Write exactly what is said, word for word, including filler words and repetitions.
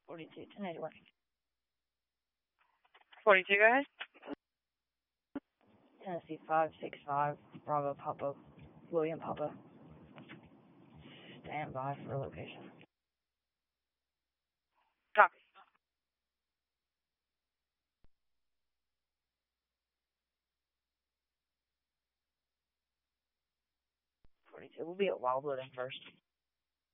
forty-two, ten eighty-one. forty-two, go ahead. Tennessee five six five, Bravo Papa, William Papa. Stand by for location. Copy. forty-two, we'll be at Wildwood in first.